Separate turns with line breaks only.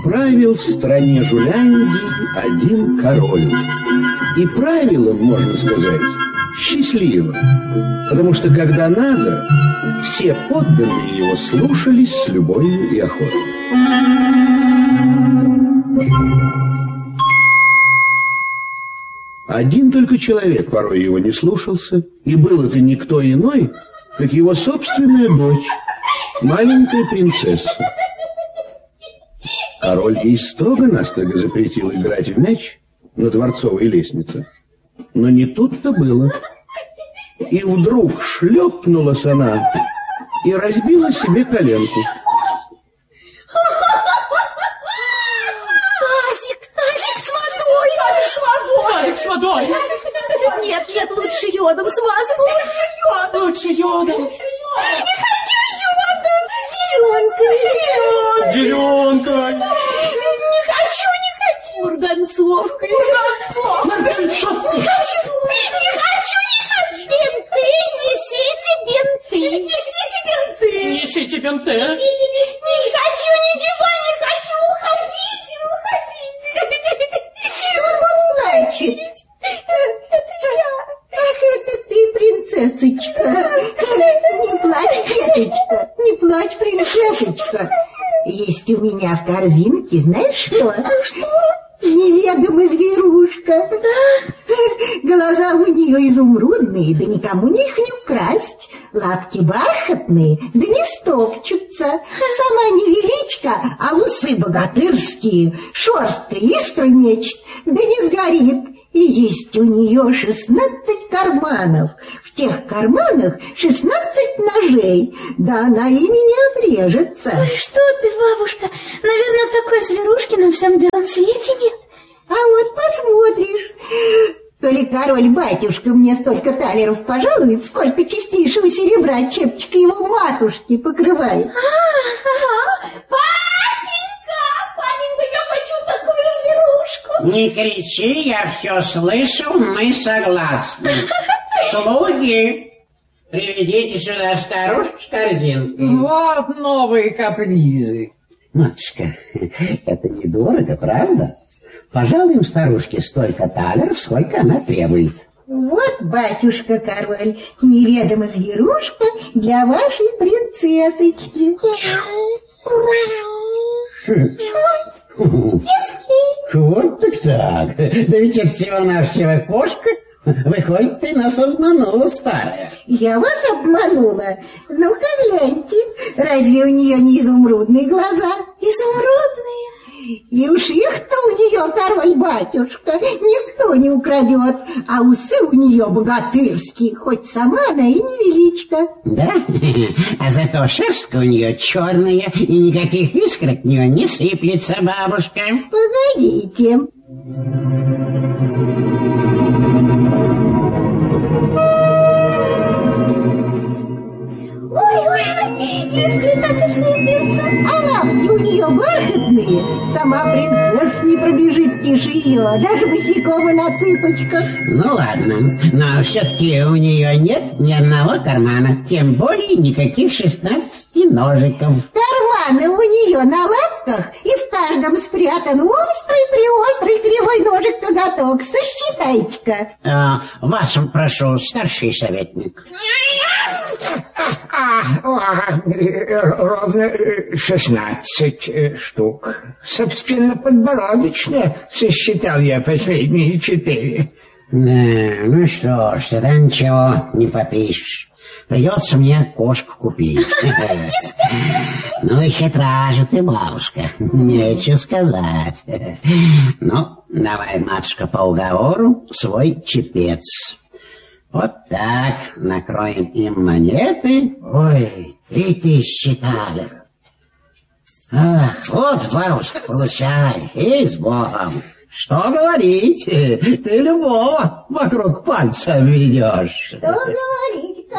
правил в стране Жуляндии один король. И правил он, можно сказать, счастливо, потому что, когда надо, все подданные его слушались с любовью и охотой. Один только человек порой его не слушался, и был это никто иной, как его собственная дочь, маленькая принцесса. Король ей строго-настрого запретил играть в мяч на дворцовой лестнице. Но не тут-то было. И вдруг шлепнулась она и разбила себе коленку.
Тазик с водой!
Тазик с водой!
Нет, лучше йодом смазывать.
Лучше йодом.
Не хочу йодом.
Зеленкой.
Не хочу. Марганцовкой.
Марганцовкой.
Не хочу. Бинты, несите бинты. Не хочу ничего, уходите. Он плачет. Ах, это ты, принцессочка. Не плачь, деточка. Не плачь, принцессочка. Есть у меня в корзинке, знаешь что? Что? Неведомая зверушка. Да? Глаза у нее изумрудные, да никому не их не украсть. Лапки бархатные, да не стопчутся. Сама невеличка, а усы богатырские. Шерстка искры мечет, да не сгорит. И есть у нее 16 карманов. В тех карманах 16 ножей. Да она ими не обрежется.
Ой, что ты, бабушка? Наверное, такой зверушки на всем белом свете нет.
А вот посмотришь. Коли король-батюшка мне столько талеров пожалует, сколько чистейшего серебра чепчика его матушки покрывает.
Папенька, я хочу такую зверушку.
Не кричи, я все слышу, мы согласны. Слуги, приведите сюда старушку с корзинкой.
Вот новые капризы.
Матушка, это недорого, правда? Пожалуем старушке столько талеров, сколько она требует.
Вот, батюшка-король, неведомая зверушка для вашей принцессочки.
Вот так. Да ведь это всего-навсего кошка. Выходит, ты нас обманула, старая.
Я вас обманула? Ну-ка гляньте, разве у нее не изумрудные глаза?
Изумрудные?
И уж их-то у нее, король-батюшка, никто не украдет. А усы у нее богатырские, хоть сама она и невеличка.
Да? А зато шерстка у нее черная, и никаких искр от нее не сыплется, бабушка.
Погодите.
Искры так и сыплются.
А лапки у нее бархатные. Сама принцесса не пробежит тише ее, даже босиком и на цыпочках.
Ну ладно, но все-таки у нее нет ни одного кармана, тем более никаких 16 ножиков.
Карманы у нее на лапках, и в каждом спрятан острый-приострый кривой ножик-коготок. Сосчитайте-ка.
Вас прошу, старший советник.
Ровно 16 штук. Собственно, подбородочно сосчитал я последние 4.
Да, ну что ж, тогда ничего не попишешь. Придется мне кошку купить. Ну и хитра же ты, бабушка. Нечего сказать. Ну, давай, матушка, по уговору свой чепец. Вот так накроем им монеты. Ой, 3000 талеров. Ах, вот, бабушка, получай. И с Богом. Что говорить? Ты любого вокруг пальца обведешь.
Что говорить?